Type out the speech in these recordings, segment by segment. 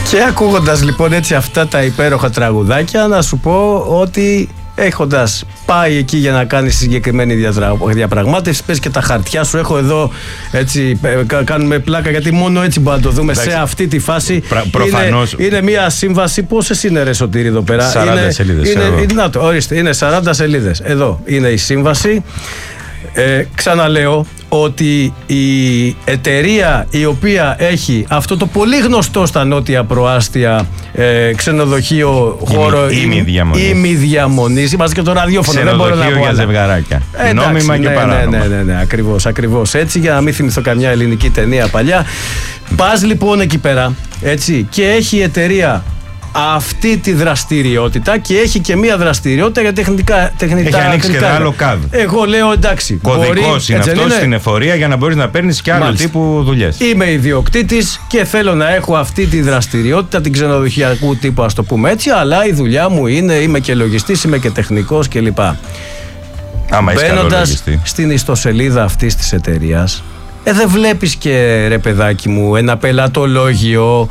Και ακούγοντας λοιπόν έτσι αυτά τα υπέροχα τραγουδάκια, να σου πω ότι έχοντας πάει εκεί για να κάνεις συγκεκριμένη διαπραγμάτευση, πες και τα χαρτιά σου, έχω εδώ έτσι, κάνουμε πλάκα γιατί μόνο έτσι μπορούμε να το δούμε. Εντάξει, σε αυτή τη φάση. Προφανώς. Είναι μια σύμβαση, πόσες είναι ρε Σωτήρη εδώ πέρα? 40 σελίδες. Να το, ορίστε, είναι 40 σελίδες. Εδώ είναι η σύμβαση. Ξαναλέω ότι η εταιρεία η οποία έχει αυτό το πολύ γνωστό στα νότια προάστια ξενοδοχείο χώρο ημιδιαμονής, είμαστε και το ραδιόφωνο, δεν μπορώ να πω για ζευγαράκια. Νόμιμα και παράνομα. Ναι, ακριβώς έτσι, για να μην θυμηθώ καμιά ελληνική ταινία παλιά. Πας λοιπόν εκεί πέρα, έτσι, και έχει η εταιρεία αυτή τη δραστηριότητα και έχει και μία δραστηριότητα για τεχνικά. Έχει ανοίξει και ένα άλλο CAD. Εγώ λέω εντάξει. Κωδικός είναι αυτό στην εφορία για να μπορείς να παίρνεις και άλλου τύπου δουλειές. Είμαι ιδιοκτήτης και θέλω να έχω αυτή τη δραστηριότητα, την ξενοδοχειακού τύπου, ας το πούμε έτσι, αλλά η δουλειά μου είναι, είμαι και λογιστής, είμαι και τεχνικός κλπ. Μπαίνοντας στην ιστοσελίδα αυτής της εταιρείας, δεν βλέπεις και ρε παιδάκι μου ένα πελατολόγιο.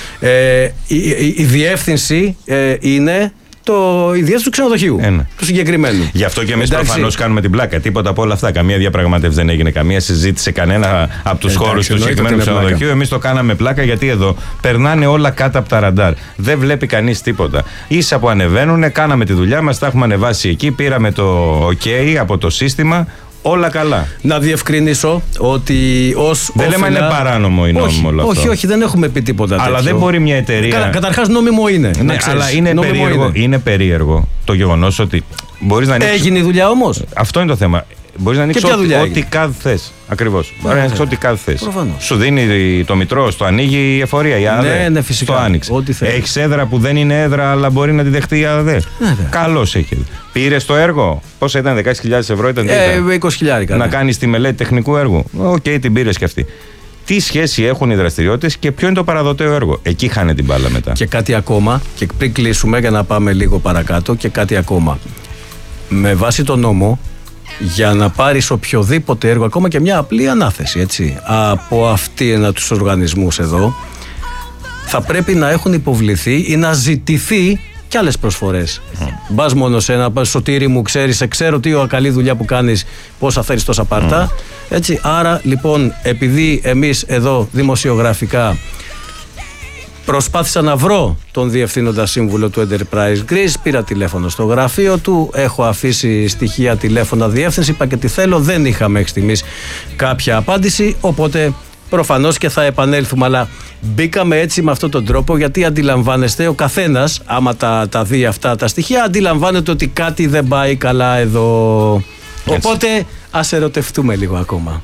Η διεύθυνση είναι η διεύθυνση του ξενοδοχείου, του συγκεκριμένου. Γι' αυτό και εμείς προφανώς κάνουμε την πλάκα. Τίποτα από όλα αυτά. Καμία διαπραγμάτευση δεν έγινε, καμία συζήτηση σε κανένα από τους χώρους του συγκεκριμένου ξενοδοχείου. Εμείς το κάναμε πλάκα γιατί εδώ περνάνε όλα κάτω από τα ραντάρ. Δεν βλέπει κανείς τίποτα. Ίσα που ανεβαίνουν, κάναμε τη δουλειά μας, τα έχουμε ανεβάσει εκεί, πήραμε το OK από το σύστημα. Όλα καλά. Να διευκρινίσω ότι ως δεν λέμε είναι παράνομο ή νόμιμο όλο αυτό. Όχι, δεν έχουμε πει τίποτα τέτοιο. Αλλά δεν μπορεί μια εταιρεία. Καταρχάς νόμιμο είναι. Ναι, αλλά είναι περίεργο το γεγονός ότι μπορείς να ανοίξεις. Έγινε η δουλειά όμως. Αυτό είναι το θέμα. Μπορείς να ανοίξεις ό,τι CAD θες. Ακριβώς. Μπορεί να ανοίξεις ό,τι CAD θες. Σου δίνει το μητρό, το ανοίγει η εφορία, η ΑΔΕ. Ναι, φυσικά. Το άνοιξε. Έχεις έδρα που δεν είναι έδρα, αλλά μπορεί να τη δεχτεί η ΑΔΕ. Καλώς έχει. Πήρες το έργο. Πόσα ήταν, 10.000 ευρώ ήταν? 20.000. Να κάνεις τη μελέτη τεχνικού έργου. Οκ, την πήρες και αυτή. Τι σχέση έχουν οι δραστηριότητες και ποιο είναι το παραδοτέο έργο? Εκεί χάνε την μπάλα μετά. Και κάτι ακόμα, και πριν κλείσουμε για να πάμε λίγο παρακάτω, και κάτι ακόμα. Με βάση τον νόμο, για να πάρεις οποιοδήποτε έργο, ακόμα και μια απλή ανάθεση, έτσι, από τους οργανισμούς εδώ, θα πρέπει να έχουν υποβληθεί ή να ζητηθεί και άλλες προσφορές. Μπας μόνο σε ένα Σωτήρη μου, ξέρω τι καλή δουλειά που κάνεις, πόσα θέλεις, τόσα πάρτα. Έτσι, άρα λοιπόν, επειδή εμείς εδώ δημοσιογραφικά προσπάθησα να βρω τον διευθύνοντα σύμβουλο του Enterprise Greece, πήρα τηλέφωνο στο γραφείο του, έχω αφήσει στοιχεία, τηλέφωνα, διεύθυνση, είπα και τι θέλω, δεν είχα μέχρι στιγμής κάποια απάντηση, οπότε προφανώς και θα επανέλθουμε, αλλά μπήκαμε έτσι με αυτόν τον τρόπο γιατί αντιλαμβάνεστε ο καθένας, άμα τα δει αυτά τα στοιχεία, αντιλαμβάνεται ότι κάτι δεν πάει καλά εδώ. Έτσι. Οπότε ας ερωτευτούμε λίγο ακόμα.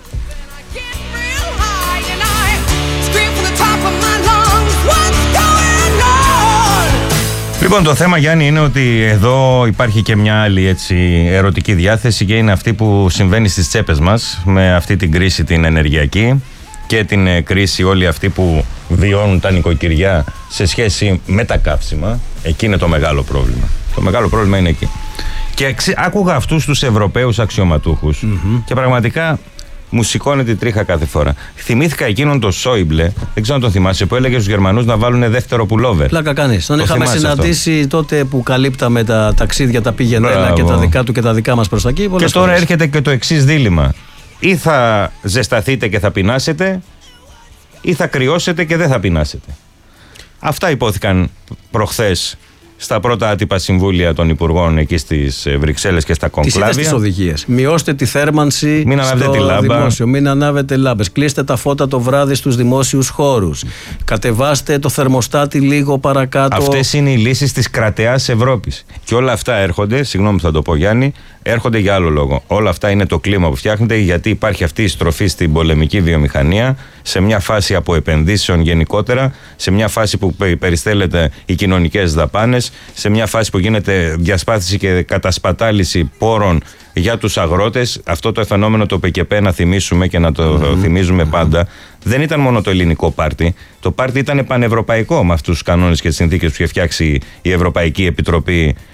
Λοιπόν, το θέμα, Γιάννη, είναι ότι εδώ υπάρχει και μια άλλη έτσι ερωτική διάθεση και είναι αυτή που συμβαίνει στις τσέπες μας με αυτή την κρίση την ενεργειακή και την κρίση όλη αυτή που βιώνουν τα νοικοκυριά σε σχέση με τα καύσιμα. Εκεί είναι το μεγάλο πρόβλημα. Το μεγάλο πρόβλημα είναι εκεί. Και άκουγα αυτούς τους Ευρωπαίους αξιωματούχους και πραγματικά μου σηκώνει την τρίχα κάθε φορά. Θυμήθηκα εκείνον τον Σόιμπλε, δεν ξέρω αν τον θυμάσαι, που έλεγε στους Γερμανούς να βάλουν δεύτερο πουλόβερ. Πλάκα κάνεις. Τον είχαμε συναντήσει αυτό τότε που καλύπταμε τα ταξίδια, τα πήγαινε και τα δικά του και τα δικά μας προς τα εκεί. Και τώρα έρχεται και το εξής δίλημμα. Ή θα ζεσταθείτε και θα πεινάσετε, ή θα κρυώσετε και δεν θα πεινάσετε. Αυτά υπόθηκαν προχθές στα πρώτα άτυπα συμβούλια των υπουργών εκεί στις Βρυξέλλες και στα κονκλάβια. Τις οδηγίες. Μειώστε τη θέρμανση στο δημόσιο. Μην ανάβετε λάμπες. Κλείστε τα φώτα το βράδυ στους δημόσιους χώρους. Κατεβάστε το θερμοστάτη λίγο παρακάτω. Αυτές είναι οι λύσεις της κρατεάς Ευρώπης. Και όλα αυτά έρχονται, συγγνώμη που θα το πω, Γιάννη, έρχονται για άλλο λόγο. Όλα αυτά είναι το κλίμα που φτιάχνεται, γιατί υπάρχει αυτή η στροφή στην πολεμική βιομηχανία, σε μια φάση από επενδύσεων γενικότερα, σε μια φάση που περιστέλλεται οι κοινωνικές δαπάνες, σε μια φάση που γίνεται διασπάθηση και κατασπατάληση πόρων για τους αγρότες. Αυτό το φαινόμενο το ΠΚΠ, να θυμίσουμε και να το θυμίζουμε πάντα, δεν ήταν μόνο το ελληνικό πάρτι. Το πάρτι ήταν πανευρωπαϊκό με αυτούς τους κανόνες και τις συνθήκες που είχε φτιάξει η Ευρωπαϊκή Επιτροπή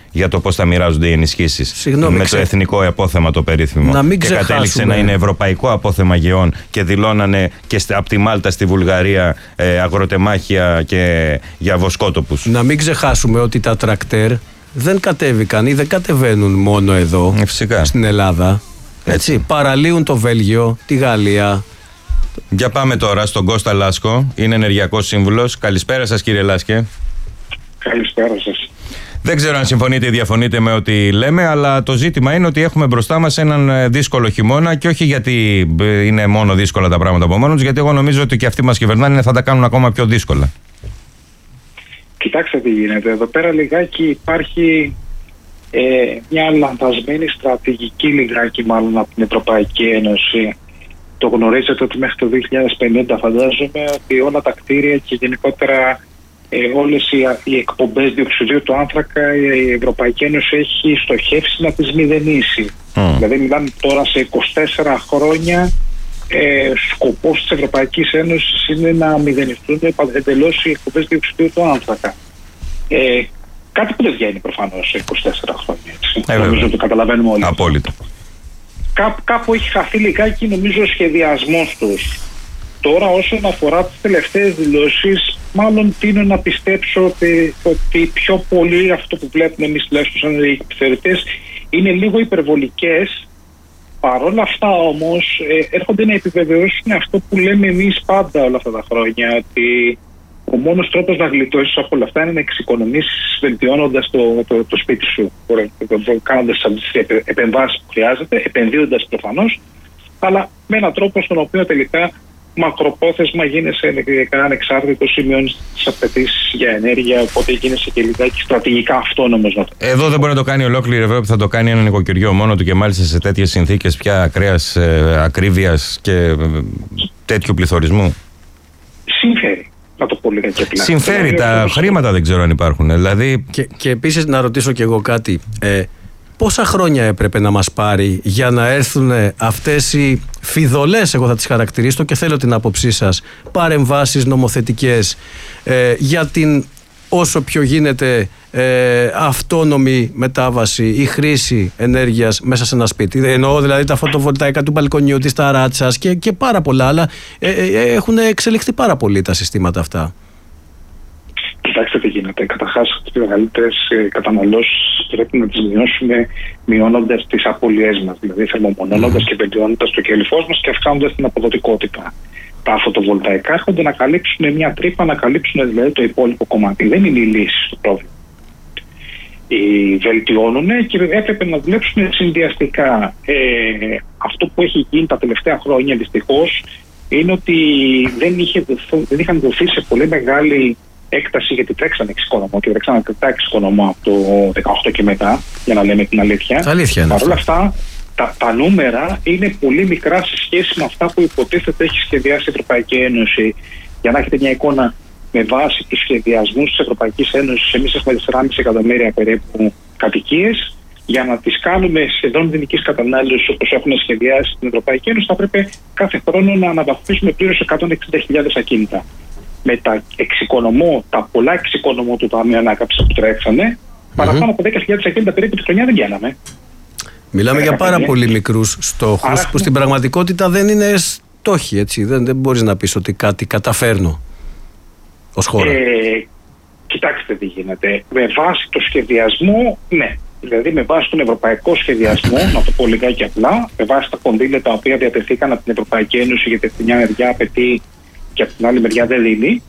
για το πώς θα μοιράζονται οι ενισχύσεις. Με το εθνικό απόθεμα το περίφημο. Και κατέληξε να είναι ευρωπαϊκό απόθεμα γεών και δηλώνανε και από τη Μάλτα στη Βουλγαρία αγροτεμάχια και για βοσκότοπους. Να μην ξεχάσουμε ότι τα τρακτέρ δεν κατέβηκαν ή δεν κατεβαίνουν μόνο εδώ, στην Ελλάδα. Έτσι, παραλύουν το Βέλγιο, τη Γαλλία. Για πάμε τώρα στον Κώστα Λάσκο, είναι ενεργειακός σύμβουλος. Καλησπέρα σας, κύριε Λάσκε. Καλησπέρα σας. Δεν ξέρω αν συμφωνείτε ή διαφωνείτε με ό,τι λέμε, αλλά το ζήτημα είναι ότι έχουμε μπροστά μας έναν δύσκολο χειμώνα, και όχι γιατί είναι μόνο δύσκολα τα πράγματα από μόνος, γιατί εγώ νομίζω ότι και αυτοί μας κυβερνάνε θα τα κάνουν ακόμα πιο δύσκολα. Κοιτάξτε τι γίνεται. Εδώ πέρα λιγάκι υπάρχει μια λανθασμένη στρατηγική λιγάκι μάλλον από την Ευρωπαϊκή Ένωση. Το γνωρίζετε ότι μέχρι το 2050 φαντάζομαι ότι όλα τα κτίρια και γενικότερα όλες οι εκπομπές διοξιδίου του άνθρακα η Ευρωπαϊκή Ένωση έχει στοχεύσει να τις μηδενίσει. Δηλαδή μιλάμε τώρα σε 24 χρόνια σκοπός της Ευρωπαϊκής Ένωσης είναι να μηδενιστούν εντελώς οι εκπομπές διοξιδίου του άνθρακα. Κάτι που δεν βγαίνει προφανώς σε 24 χρόνια. Νομίζω ότι καταλαβαίνουμε όλοι. Απόλυτα. Κάπου έχει χαθεί λιγάκι νομίζω ο σχεδιασμός τους. Τώρα όσον αφορά τις τελευταίες δηλώσεις, μάλλον τείνω να πιστέψω ότι πιο πολύ αυτό που βλέπουμε εμείς τουλάχιστον σαν επιθεωρητές είναι λίγο υπερβολικές. Παρ' όλα αυτά όμως έρχονται να επιβεβαιώσουν αυτό που λέμε εμείς πάντα όλα αυτά τα χρόνια, ότι ο μόνος τρόπος να γλιτώσεις από όλα αυτά είναι να εξοικονομήσεις βελτιώνοντας το σπίτι σου, κάνοντας τις επεμβάσεις που χρειάζεται, επενδύοντας προφανώς, αλλά με έναν τρόπο στον οποίο τελικά μακροπρόθεσμα γίνεσαι ενεργειακά ανεξάρτητος ή μειώνεις τις απαιτήσεις για ενέργεια, οπότε γίνεσαι και λιγάκι στρατηγικά αυτόνομος. Εδώ δεν μπορεί να το κάνει ολόκληρη Ευρώπη, θα το κάνει ένα νοικοκυριό μόνο του, και μάλιστα σε τέτοιες συνθήκες πια ακραίας ακρίβειας και τέτοιου πληθωρισμού. Συμφέρει, να το πω λίγα και απλά. Συμφέρει, τα χρήματα δεν ξέρω αν υπάρχουν. Δηλαδή... Και επίσης να ρωτήσω κι εγώ κάτι. Πόσα χρόνια έπρεπε να μας πάρει για να έρθουν αυτές οι φιδωλές, εγώ θα τις χαρακτηρίσω και θέλω την άποψή σας, παρεμβάσεις νομοθετικές για την όσο πιο γίνεται αυτόνομη μετάβαση ή χρήση ενέργειας μέσα σε ένα σπίτι. Εννοώ δηλαδή τα φωτοβολταϊκά του μπαλκονιού, της ταράτσας και πάρα πολλά άλλα. Έχουν εξελιχθεί πάρα πολύ τα συστήματα αυτά. Κοιτάξτε τι γίνεται. Καταρχάς, τις μεγαλύτερες καταναλώσεις πρέπει να τις μειώσουμε μειώνοντας τις απώλειές μας. Δηλαδή, θερμομονώνοντας και βελτιώνοντας το κέλυφός μας και αυξάνοντας την αποδοτικότητα. Τα φωτοβολταϊκά έρχονται να καλύψουν μια τρύπα, να καλύψουν δηλαδή το υπόλοιπο κομμάτι. Δεν είναι η λύση στο πρόβλημα. Βελτιώνουν και έπρεπε να δουλέψουν συνδυαστικά. Αυτό που έχει γίνει τα τελευταία χρόνια δυστυχώς είναι ότι δεν είχαν δοθεί σε πολύ μεγάλη έκταση, γιατί τρέξανε εξοικονομώ και τρέξανε αρκετά εξοικονομώ από το 2018 και μετά, για να λέμε την αλήθεια. Παρ' όλα αυτά, τα νούμερα είναι πολύ μικρά σε σχέση με αυτά που υποτίθεται έχει σχεδιάσει η Ευρωπαϊκή Ένωση. Για να έχετε μια εικόνα, με βάση τους σχεδιασμούς της Ευρωπαϊκής Ένωσης, εμείς έχουμε 4,5 εκατομμύρια περίπου κατοικίες. Για να τις κάνουμε σχεδόν δυνικής κατανάλωσης όπως έχουν σχεδιάσει στην Ευρωπαϊκή Ένωση, θα πρέπει κάθε χρόνο να αναβαθμίσουμε πλήρως 160.000 ακίνητα. Με τα πολλά εξοικονομώ του Ταμείου Ανάκαμψης που τρέξανε, παραπάνω από 10.000 ακίνητα περίπου τη χρονιά δεν βγαίναμε. Μιλάμε για πάρα πολύ μικρούς στόχους που στην πραγματικότητα δεν είναι στόχοι, έτσι. Δεν μπορείς να πεις ότι κάτι καταφέρνω ως χώρα. Κοιτάξτε τι γίνεται. Με βάση το σχεδιασμό, ναι. Δηλαδή με βάση τον ευρωπαϊκό σχεδιασμό, να το πω λιγάκι απλά, με βάση τα κονδύλια τα οποία διατεθήκαν από την Ευρωπαϊκή Ένωση, γιατί από την μια μεριά απαιτεί και από την άλλη μεριά δεν δίνει,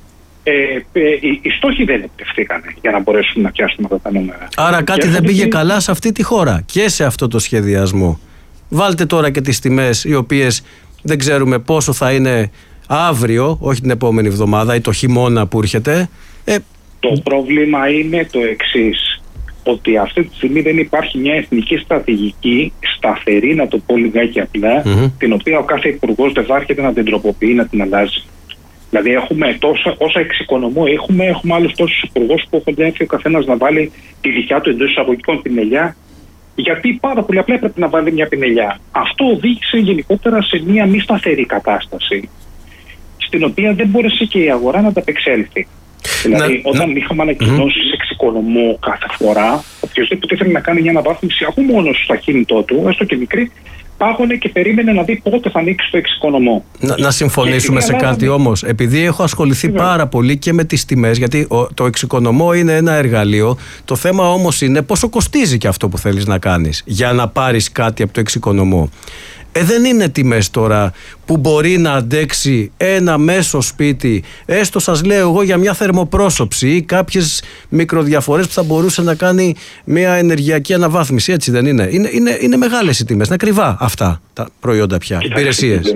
οι στόχοι δεν επιτευχθήκαν για να μπορέσουμε να πιάσουμε αυτά τα νούμερα. Άρα κάτι δεν πήγε καλά σε αυτή τη χώρα και σε αυτό το σχεδιασμό. Βάλτε τώρα και τις τιμές, οι οποίες δεν ξέρουμε πόσο θα είναι αύριο, όχι την επόμενη εβδομάδα ή το χειμώνα που έρχεται. Το πρόβλημα είναι το εξής, ότι αυτή τη στιγμή δεν υπάρχει μια εθνική στρατηγική σταθερή, να το πω λιγάκι απλά, την οποία ο κάθε υπουργός δεν βάρχεται να την τροποποιεί, να την αλλάζει. Δηλαδή έχουμε όσα εξοικονομώ έχουμε άλλους τόσους υπουργούς που έχουν έρθει ο καθένας να βάλει τη δικιά του εντός εισαγωγικών πινελιά, γιατί πάρα πολύ απλά έπρεπε να βάλει μια πινελιά. Αυτό οδήγησε γενικότερα σε μια μη σταθερή κατάσταση, στην οποία δεν μπόρεσε και η αγορά να ανταπεξέλθει. Δηλαδή, όταν είχαμε ανακοινώσεις εξοικονομώ κάθε φορά, και που ήθελε να κάνει μια αναβάθμιση από μόνο στο ακίνητό του, έστω και μικρή, πάγωνε και περίμενε να δει πότε θα ανοίξει το εξοικονομώ. Να συμφωνήσουμε σε κάτι όμως. Επειδή έχω ασχοληθεί πάρα πολύ και με τις τιμές, γιατί το εξοικονομώ είναι ένα εργαλείο. Το θέμα όμως είναι πόσο κοστίζει και αυτό που θέλεις να κάνεις για να πάρεις κάτι από το εξοικονομώ. Δεν είναι τιμές τώρα που μπορεί να αντέξει ένα μέσο σπίτι, έστω σας λέω εγώ για μια θερμοπρόσωψη ή κάποιες μικροδιαφορές που θα μπορούσε να κάνει μια ενεργειακή αναβάθμιση, έτσι δεν είναι? Είναι μεγάλες οι τιμές, είναι ακριβά αυτά τα προϊόντα πια, υπηρεσίες.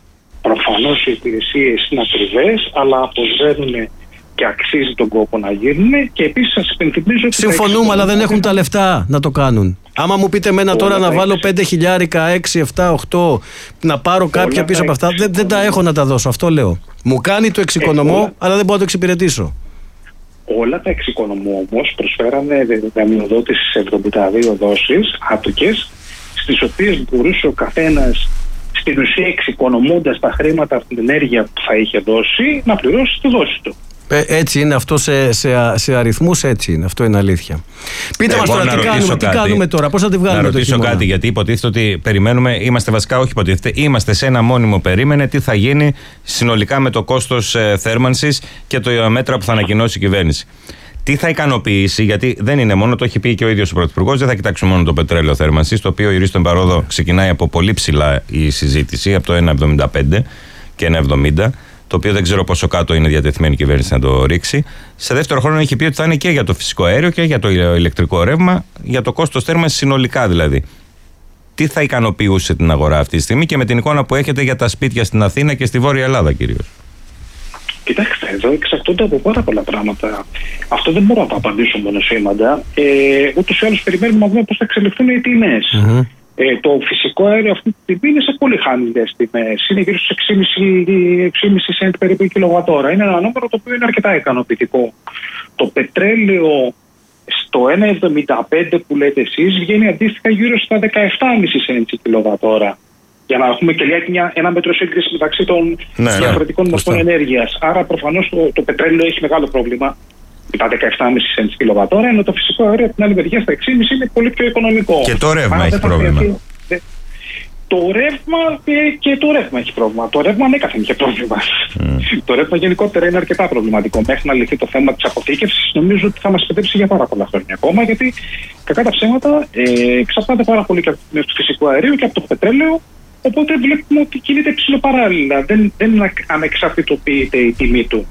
Προφανώς οι υπηρεσίες είναι ακριβές, αλλά αποσβαίνουν και αξίζει τον κόπο να γίνουν. Και επίσης σας υπενθυμίζω ότι συμφωνούμε, αλλά δεν έχουν τα λεφτά να το κάνουν. Άμα μου πείτε εμένα τώρα να βάλω 5.000, 6, 7, 8, να πάρω κάποια πίσω από αυτά, δεν τα έχω να τα δώσω. Αυτό λέω. Μου κάνει το εξοικονομώ, αλλά δεν μπορώ να το εξυπηρετήσω. Όλα τα εξοικονομώ όμως προσφέρανε δανειοδότηση σε 72 δόσεις άτοκες, στις οποίες μπορούσε ο καθένας, στην ουσία εξοικονομώντας τα χρήματα από την ενέργεια που θα είχε δώσει, να πληρώσει τη δόση του. Έτσι είναι αυτό, σε αριθμούς έτσι είναι, αυτό είναι αλήθεια. Πείτε μας τώρα τι κάνουμε τώρα, πώς θα τη βγάλουμε το χειμώνα? Να ρωτήσω κάτι, γιατί υποτίθεται ότι περιμένουμε, είμαστε βασικά, όχι υποτίθεται, είμαστε σε ένα μόνιμο περίμενε τι θα γίνει συνολικά με το κόστος θέρμανσης και το μέτρα που θα ανακοινώσει η κυβέρνηση. Τι θα ικανοποιήσει, γιατί δεν είναι μόνο, το έχει πει και ο ίδιος ο Πρωθυπουργός, δεν θα κοιτάξουμε μόνο το πετρέλαιο θέρμανσης, το οποίο ηρίστον παρόδο ξεκινάει από πολύ ψηλά η συζήτηση, από το 1,75 και 1,70. Το οποίο δεν ξέρω πόσο κάτω είναι διατεθειμένη η κυβέρνηση να το ρίξει. Σε δεύτερο χρόνο έχει πει ότι θα είναι και για το φυσικό αέριο και για το ηλεκτρικό ρεύμα, για το κόστος θέρμανσης συνολικά δηλαδή. Τι θα ικανοποιούσε την αγορά αυτή τη στιγμή και με την εικόνα που έχετε για τα σπίτια στην Αθήνα και στη Βόρεια Ελλάδα κυρίως? Κοιτάξτε, εδώ εξαρτώνται από πάρα πολλά πράγματα. Αυτό δεν μπορώ να το απαντήσω μονοσήμαντα. Ούτως ή άλλως περιμένουμε να δούμε πώς θα εξελιχθούν οι τιμές. Το φυσικό αέριο αυτή τη στιγμή είναι σε πολύ χαμηλές τιμές. Είναι γύρω στους 6,5 σέντ περίπου η κιλοβατόρα. Είναι ένα νούμερο το οποίο είναι αρκετά ικανοποιητικό. Το πετρέλαιο στο 1,75 που λέτε εσείς βγαίνει αντίστοιχα γύρω στα 17,5 σέντ η κιλοβατόρα. Για να έχουμε και ένα μέτρο σύγκριση μεταξύ των διαφορετικών μορφών ενέργειας. Άρα προφανώς το πετρέλαιο έχει μεγάλο πρόβλημα. Τα 17,5 cents κιλοβατόρα, ενώ το φυσικό αέριο από την άλλη μεριά στα 6,5 είναι πολύ πιο οικονομικό. Και το ρεύμα έχει πρόβλημα. Το ρεύμα έχει πρόβλημα. Το ρεύμα ανέκαθεν είχε πρόβλημα. Το ρεύμα γενικότερα είναι αρκετά προβληματικό. Μέχρι να λυθεί το θέμα της αποθήκευσης, νομίζω ότι θα μας παιδέψει για πάρα πολλά χρόνια ακόμα. Γιατί κακά τα ψέματα εξαρτάται πάρα πολύ και από το φυσικό αέριο και από το πετρέλαιο. Οπότε βλέπουμε ότι κινείται ψηλοπαράλληλα. Δεν ανεξαρτητοποιείται η τιμή του.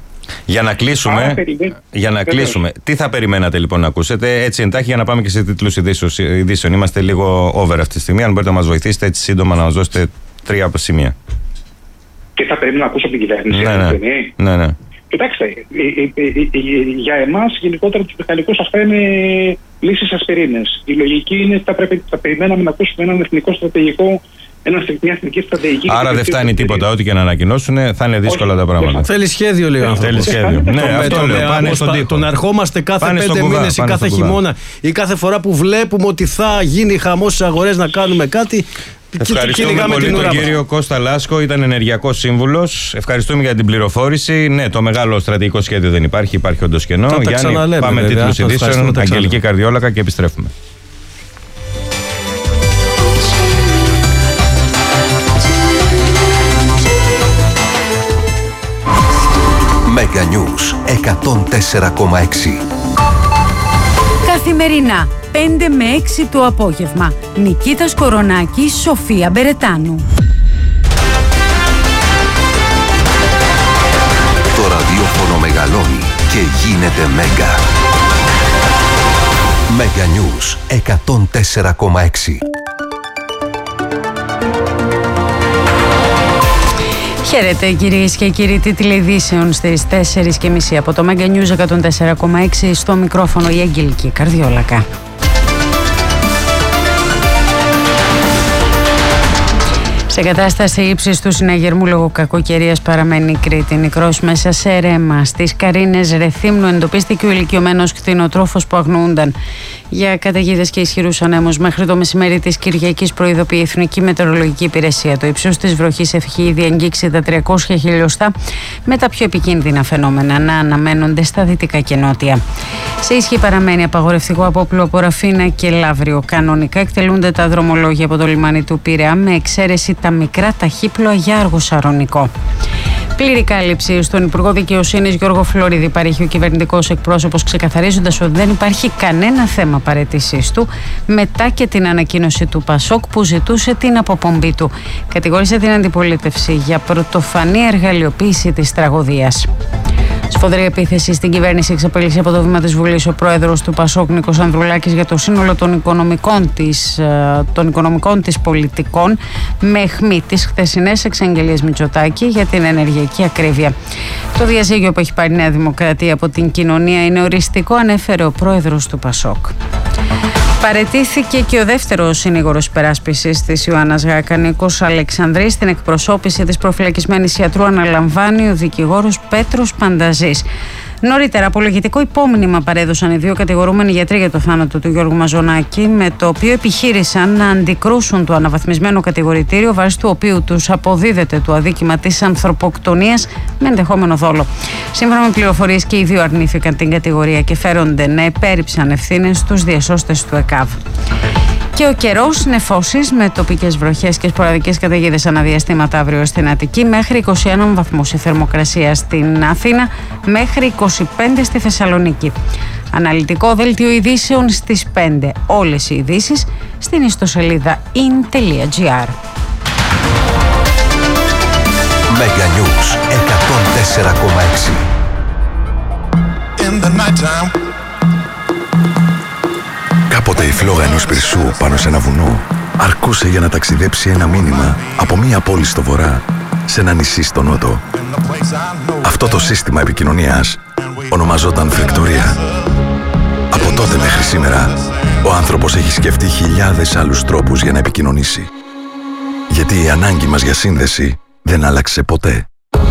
Για να κλείσουμε, τι θα περιμένατε λοιπόν να ακούσετε, έτσι εντάχει, για να πάμε και σε τίτλους ειδήσεων? Είμαστε λίγο over αυτή τη στιγμή. Αν μπορείτε να μας βοηθήσετε έτσι σύντομα να μας δώσετε 3 σημεία. Τι θα περίμενα να ακούσω από την κυβέρνηση? Ναι. Κοιτάξτε, για εμάς γενικότερα τους μηχανικούς αυτά είναι λύσεις ασπιρίνες. Η λογική είναι ότι θα περιμέναμε να ακούσουμε έναν εθνικό στρατηγικό, μια εθνική στρατηγική. Άρα δεν φτάνει τίποτα, ό,τι και να ανακοινώσουν, θα είναι δύσκολα τα πράγματα. Θέλει σχέδιο, λέει ο άνθρωπος. Θέλει σχέδιο. Ναι, αυτό λέω. Πάνε στον τοίχο. Τον ερχόμαστε κάθε 5 μήνες ή κάθε χειμώνα ή κάθε φορά που βλέπουμε ότι θα γίνει χαμός στις αγορές να κάνουμε κάτι. Ευχαριστούμε πολύ τον κύριο Κώστα Λάσκο, ήταν ενεργειακός σύμβουλος. Ευχαριστούμε για την πληροφόρηση. Ναι, το μεγάλο στρατηγικό σχέδιο δεν υπάρχει, υπάρχει όντως κενό. Γιάννη, πάμε τίτλους ειδήσεων, Αγγελική Καρδιόλακα και επιστρέφουμε. Mega News 104,6. Καθημερινά 5 με 6 το απόγευμα. Νικήτας Κορονάκης, Σοφία Μπερετάνου. Το ραδιόφωνο μεγαλώνει και γίνεται Μέγκα. Mega News 104,6. Χαίρετε κυρίες και κύριοι, τίτλοι ειδήσεων στις 4.30 από το Mega News 104,6, στο μικρόφωνο η Αγγελική Καρδιόλακα. Σε κατάσταση ύψης του συναγερμού λόγω κακοκαιρίας παραμένει η Κρήτη. Νεκρός μέσα σε ρέμα. Στις Καρίνες Ρεθύμνου εντοπίστηκε ο ηλικιωμένος κτηνοτρόφος που αγνοούνταν Για καταιγίδες και ισχυρούς ανέμους μέχρι το μεσημέρι της Κυριακής προειδοποιεί η Εθνική Μετεωρολογική Υπηρεσία. Το ύψος της βροχής έχει ήδη αγγίξει τα 300 χιλιοστά, με τα πιο επικίνδυνα φαινόμενα να αναμένονται στα δυτικά και νότια. Σε ισχύ παραμένει απαγορευτικό απόπλου από Ραφίνα και Λαύριο. Κανονικά εκτελούνται τα δρομολόγια από το λιμάνι του Πειραιά, με εξαίρεση τα μικρά ταχύπλοα για Άργο-Σαρονικό. Πλήρη κάλυψη στον Υπουργό Δικαιοσύνης Γιώργο Φλωρίδη παρέχει ο κυβερνητικός εκπρόσωπος, ξεκαθαρίζοντας ότι δεν υπάρχει κανένα θέμα παραίτησής του μετά και την ανακοίνωση του ΠΑΣΟΚ που ζητούσε την αποπομπή του. Κατηγόρησε την αντιπολίτευση για πρωτοφανή εργαλειοποίηση της τραγωδίας. Σφοδρή επίθεση στην κυβέρνηση εξαπέλυσε από το βήμα της Βουλής ο πρόεδρος του ΠΑΣΟΚ Νίκος Ανδρουλάκης για το σύνολο των οικονομικών της πολιτικών, με αιχμή τις χθεσινές εξαγγελίες Μητσοτάκη για την ενεργειακή ακρίβεια. Το διαζύγιο που έχει πάρει η Νέα Δημοκρατία από την κοινωνία είναι οριστικό, ανέφερε ο πρόεδρος του ΠΑΣΟΚ. Παραιτήθηκε και ο δεύτερος συνήγορος υπεράσπισης της Ιωάννας Γάκα, Νίκος Αλεξανδρής. Στην εκπροσώπηση της προφυλακισμένης ιατρού αναλαμβάνει ο δικηγόρος Πέτρος Πανταζής. Νωρίτερα, απολογητικό υπόμνημα παρέδωσαν οι δύο κατηγορούμενοι γιατροί για το θάνατο του Γιώργου Μαζονάκη, με το οποίο επιχείρησαν να αντικρούσουν το αναβαθμισμένο κατηγορητήριο, βάσει του οποίου τους αποδίδεται το αδίκημα της ανθρωποκτονίας με ενδεχόμενο δόλο. Σύμφωνα με πληροφορίες, και οι δύο αρνήθηκαν την κατηγορία και φέρονται να επέρριψαν ευθύνες στους διασώστες του ΕΚΑΒ. Και ο καιρός, νεφώσεις με τοπικές βροχές και σποραδικές καταιγίδες αναδιαστήματα αύριο στην Αττική, μέχρι 21 βαθμούς η θερμοκρασία στην Αθήνα, μέχρι 25 στη Θεσσαλονίκη. Αναλυτικό δελτίο ειδήσεων στις 5. Όλες οι ειδήσεις στην ιστοσελίδα in.gr. Mega News 104,6. Κάποτε η φλόγα ενός πυρσού πάνω σε ένα βουνό αρκούσε για να ταξιδέψει ένα μήνυμα από μία πόλη στο βορρά σε ένα νησί στο νότο. Αυτό το σύστημα επικοινωνίας ονομαζόταν φρεκτορία. Από τότε μέχρι σήμερα, ο άνθρωπος έχει σκεφτεί χιλιάδες άλλους τρόπους για να επικοινωνήσει. Γιατί η ανάγκη μας για σύνδεση δεν άλλαξε ποτέ.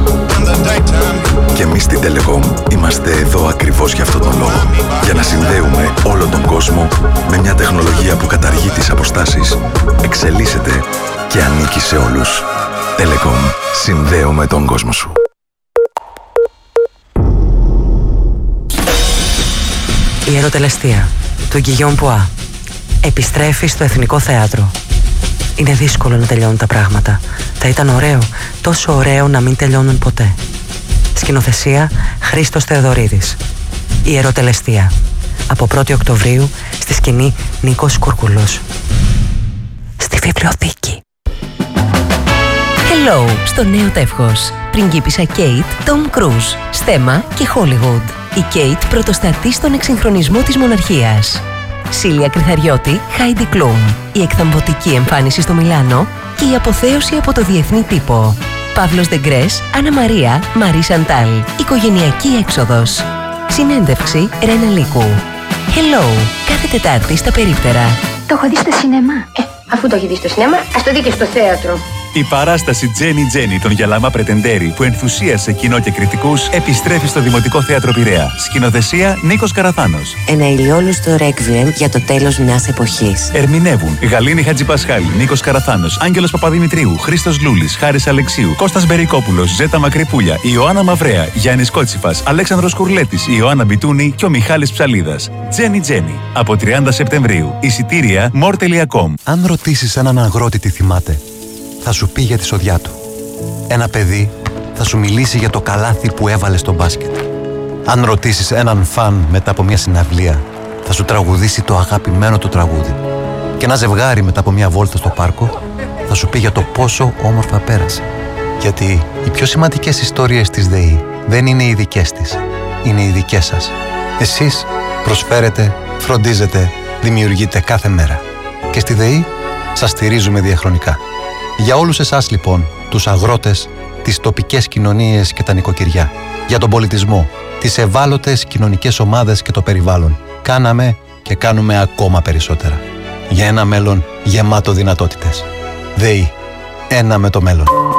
Και εμείς στην Telecom είμαστε εδώ ακριβώς για αυτόν τον λόγο. Για να συνδέουμε όλο τον κόσμο με μια τεχνολογία που καταργεί τις αποστάσεις, εξελίσσεται και ανήκει σε όλους. Telecom. Συνδέουμε τον κόσμο σου. Η ερωτελεστία του Γκυγιόν Πουά επιστρέφει στο Εθνικό Θέατρο. Είναι δύσκολο να τελειώνουν τα πράγματα. Θα ήταν ωραίο, τόσο ωραίο να μην τελειώνουν ποτέ. Σκηνοθεσία Χρήστος Θεοδωρίδης. Η ερωτελεστία. Από 1η Οκτωβρίου στη σκηνή Νίκος Κουρκουλός. Στη βιβλιοθήκη. Hello στο νέο τεύχος. Πριγκίπισσα Κέιτ, Τομ Κρούζ, Στέμα και Χόλιγουντ. Η Κέιτ πρωτοστατεί στον εξυγχρονισμό της μοναρχίας. Σίλια Κρυθαριώτη, Χάιντι Κλούμ. Η εκθαμβωτική εμφάνιση στο Μιλάνο και η αποθέωση από το διεθνή τύπο. Παύλος Δεγκρές, Άννα Μαρία, Μαρή Σαντάλ. Οικογενειακή έξοδος. Συνέντευξη Ρένα Λίκου. Hello, κάθε Τετάρτη στα περίπτερα. Το έχω δει στο σινεμά. Αφού το έχει δει στο σινεμά, ας το δει και στο θέατρο. Η παράσταση Τζένι Τζένι των Γιαλάμα Πρετεντέρη, που ενθουσίασε κοινό και κριτικούς, επιστρέφει στο Δημοτικό Θέατρο Πειραιά. Σκηνοθεσία Νίκος Καραθάνος. Ένα ηλιόλουστο ρέκβιεμ για το τέλος μιας εποχής. Ερμηνεύουν Γαλήνη Χατζηπασχάλη, Νίκος Καραθάνος, Άγγελος Παπαδημητρίου, Χρήστος Λούλης, Χάρης Αλεξίου, Κώστας Μπερικόπουλος, Ζέτα Μακρυπούλια, Ιωάννα Μαυρέα, Γιάννης Κότσιφας, Αλέξανδρος Κουρλέτης, Ιωάννα Μπιτούνη και ο Μιχάλης Ψαλίδας. Τζένι Τζένι. Από 30 Σεπτεμβρίου. Εισιτήρια more.com. Αν ρωτήσεις έναν αγρότη τι θυμάται, θα σου πει για τη σοδιά του. Ένα παιδί θα σου μιλήσει για το καλάθι που έβαλε στο μπάσκετ. Αν ρωτήσεις έναν φαν μετά από μια συναυλία, θα σου τραγουδήσει το αγαπημένο του τραγούδι. Και ένα ζευγάρι μετά από μια βόλτα στο πάρκο θα σου πει για το πόσο όμορφα πέρασε. Γιατί οι πιο σημαντικές ιστορίες της ΔΕΗ δεν είναι οι δικές της, είναι οι δικές σας. Εσείς προσφέρετε, φροντίζετε, δημιουργείτε κάθε μέρα. Και στη ΔΕΗ σας στηρίζουμε διαχρονικά. Για όλους εσάς λοιπόν, τους αγρότες, τις τοπικές κοινωνίες και τα νοικοκυριά. Για τον πολιτισμό, τις ευάλωτες κοινωνικές ομάδες και το περιβάλλον. Κάναμε και κάνουμε ακόμα περισσότερα. Για ένα μέλλον γεμάτο δυνατότητες. ΔΕΗ. Ένα με το μέλλον.